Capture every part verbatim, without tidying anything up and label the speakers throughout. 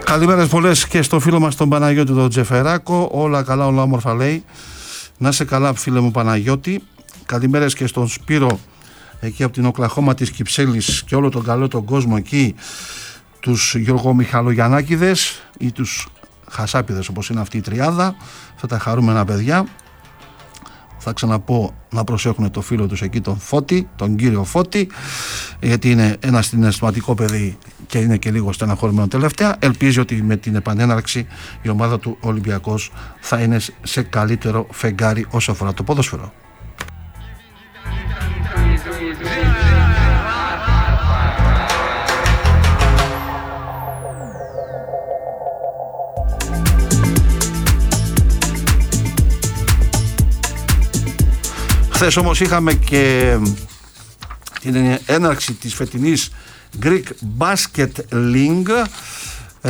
Speaker 1: Καλημέρες πολλές και στο φίλο μας τον Παναγιώτη τον Τζεφεράκο. Όλα καλά, όλα όμορφα λέει. Να σε καλά φίλε μου Παναγιώτη. Καλημέρες και στον Σπύρο εκεί από την Οκλαχώμα της Κυψέλης και όλο τον καλό τον κόσμο εκεί, τους Γιώργο Μιχαλογιαννάκηδες ή τους Χασάπηδες όπως είναι αυτή η τριάδα, αυτά τα χαρούμενα παιδιά. Θα ξαναπώ να προσέχουν το φίλο τους εκεί τον Φώτη, τον κύριο Φώτη, γιατί είναι ένα συναισθηματικό παιδί και είναι και λίγο στεναχωρημένο τελευταία. Ελπίζει ότι με την επανέναρξη η ομάδα του Ολυμπιακός θα είναι σε καλύτερο φεγγάρι όσο αφορά το ποδόσφαιρο. Χθες όμως είχαμε και την έναρξη της φετινής Greek Basket League ε,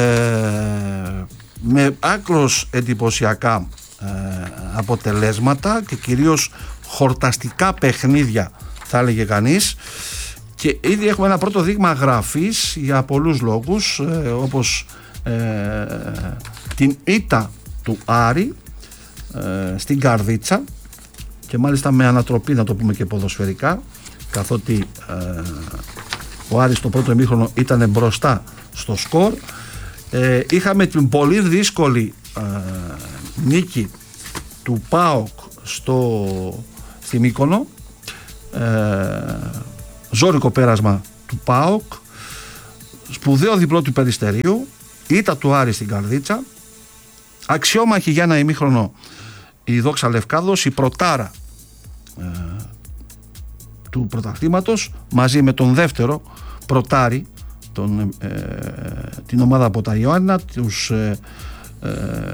Speaker 1: με άκρως εντυπωσιακά ε, αποτελέσματα και κυρίως χορταστικά παιχνίδια θα έλεγε κανείς, και ήδη έχουμε ένα πρώτο δείγμα γραφής για πολλούς λόγους, ε, όπως ε, την ήττα του Άρη ε, στην Καρδίτσα, και μάλιστα με ανατροπή, να το πούμε και ποδοσφαιρικά, καθότι ε, ο Άρης το πρώτο ημίχρονο ήταν μπροστά στο σκορ. Ε, είχαμε την πολύ δύσκολη ε, νίκη του ΠΑΟΚ στο, στη Μύκονο, ε, ζώρικο πέρασμα του ΠΑΟΚ, σπουδαίο διπλό του Περιστερίου, ήττα του Άρη στην Καρδίτσα, αξιόμαχη για ένα ημίχρονο η Δόξα Λευκάδος, η πρωτάρα ε, του πρωταθλήματος, μαζί με τον δεύτερο πρωτάρι, τον, ε, την ομάδα από τα Ιωάννα, τους ε, ε,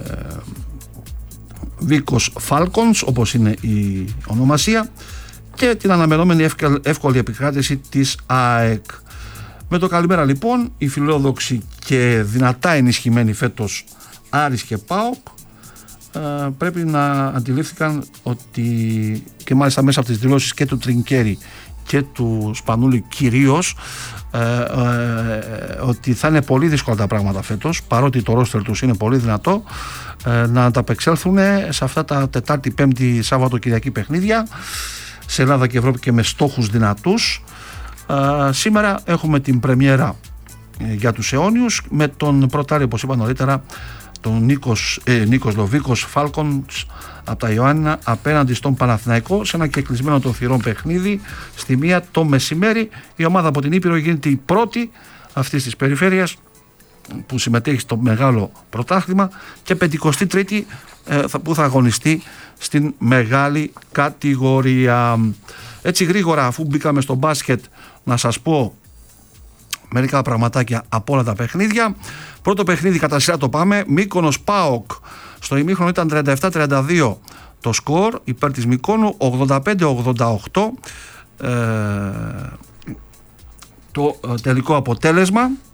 Speaker 1: Βίκος Φάλκονς όπως είναι η ονομασία, και την αναμενόμενη εύκολη, εύκολη επικράτηση της ΑΕΚ. Με το καλημέρα λοιπόν οι φιλόδοξοι και δυνατά ενισχυμένοι φέτος Άρης και ΠΑΟΚ Uh, πρέπει να αντιλήφθηκαν ότι, και μάλιστα μέσα από τις δηλώσεις και του Τρινκέρι και του Σπανούλη κυρίως, uh, uh, ότι θα είναι πολύ δύσκολα τα πράγματα φέτος, παρότι το ρόστερ τους είναι πολύ δυνατό, uh, να ανταπεξέλθουν σε αυτά τα Τετάρτη, Πέμπτη, Σάββατο, Κυριακή παιχνίδια σε Ελλάδα και Ευρώπη και με στόχους δυνατούς. Uh, σήμερα έχουμε την πρεμιέρα uh, για τους αιώνιους με τον πρωτάρι, όπως είπα νωρίτερα, τον Νίκος, ε, Νίκος Λοβίκος Φάλκονς από τα Ιωάννινα απέναντι στον Παναθηναϊκό σε ένα κεκλεισμένο των θυρών παιχνίδι στη μία το μεσημέρι. Η ομάδα από την Ήπειρο γίνεται η πρώτη αυτής της περιφέρειας που συμμετέχει στο μεγάλο πρωτάθλημα και πενηκοστή τρίτη ε, που θα αγωνιστεί στην μεγάλη κατηγορία. Έτσι γρήγορα, αφού μπήκαμε στο μπάσκετ, να σας πω μερικά πραγματάκια από όλα τα παιχνίδια. Πρώτο παιχνίδι κατά σειρά το πάμε. Μύκονος ΠΑΟΚ. Στο ημίχρονο ήταν τριάντα επτά τριάντα δύο το σκορ υπέρ της Μυκόνου, ογδόντα πέντε ογδόντα οκτώ ε, το τελικό αποτέλεσμα.